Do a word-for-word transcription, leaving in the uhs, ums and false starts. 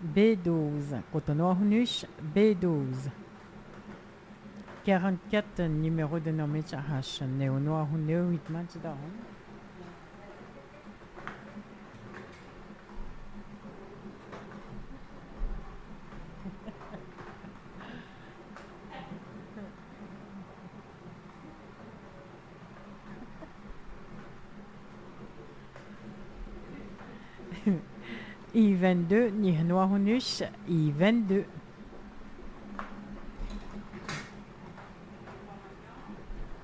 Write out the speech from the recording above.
B douze. Cotonou-Hunus, B douze. quarante-quatre, numéro de nommé H. Néo-Noir-Huneu, huit matchs d'or. I vingt-deux, Nihnoa-Hunus, I vingt-deux.